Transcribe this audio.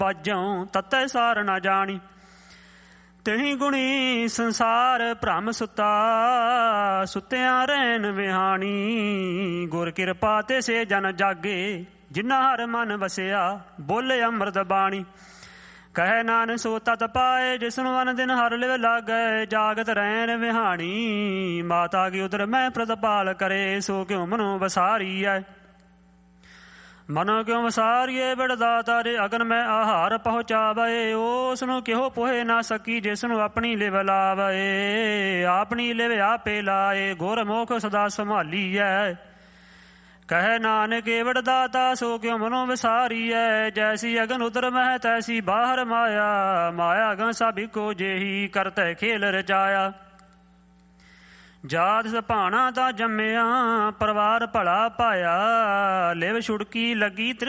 ਪਾਜੋਂ ਤਤੈ ਸਾਰ ਨਾ ਜਾਣੀ। ਤਹੀਂ ਗੁਣੀ ਸੰਸਾਰ ਭ੍ਰਮ ਸੁੱਤਾ, ਸੁੱਤਿਆਂ ਰਹਿਣ ਵਿਹਾਣੀ। ਗੁਰ ਕਿਰਪਾ ਤੇ ਸੇ ਜਨ ਜਾਗੇ, ਜਿਨ੍ਹਾਂ ਹਰ ਮਨ ਵਸਿਆ ਬੋਲੇ ਅੰਮ੍ਰਿਤ ਬਾਣੀ। ਕਹੈ ਨਾਨਕ ਸੋ ਤਤ ਪਾਏ, ਜਿਸਨੂੰ ਅਨ ਦਿਨ ਹਰ ਲਿਵ ਲਾਗੈ। ਜਾਗਤ ਰਹਿਣ ਵਿਹਾਣੀ, ਮਾਤਾ ਕੀ ਉਦਰ ਮੈਂ ਪ੍ਰਤਪਾਲ ਕਰੇ। ਸੋ ਕਿਉ ਮਨੋ ਵਸਾਰੀਐ, ਮਨੋ ਕਿਉ ਵਸਾਰੀਏ। ਬਿੜਦਾਤਾ ਦੇ ਅਗਨ ਮੈਂ ਆਹਾਰ ਪਹੁੰਚਾਵੇ। ਉਸ ਨੂੰ ਕਿਹੋ ਪੋਹੇ ਨਾ ਸਕੀ, ਜਿਸ ਨੂੰ ਆਪਣੀ ਲਿਵ ਲਾਵੇ। ਆਪਣੀ ਲਿਵ ਆਪੇ ਲਾਏ, ਗੁਰ ਮੁਖ ਸਦਾ ਸੰਭਾਲੀਐ। ਕਹੈ ਨਾਨਕ ਏਵੜ ਦਾਤਾ, ਸੋ ਕਿਉ ਮਨੋ ਵਿਸਾਰੀਐ। ਜੈਸੀ ਅਗਨ ਉਦਰ ਮਹਿ, ਤੈਸੀ ਬਾਹਰ ਮਾਇਆ। ਮਾਇਆ ਅਗਨ ਸਭ ਇੱਕੋ ਜਿਹੀ, ਕਰਤੈ ਖੇਲ ਰਚਾਇਆ। ਜਾਤ ਭਾਣਾ ਤਾਂ ਜੰਮਿਆ, ਪਰਿਵਾਰ ਭਲਾ ਪਾਇਆ। ਲਿਵ ਛੁੜਕੀ ਲੱਗੀ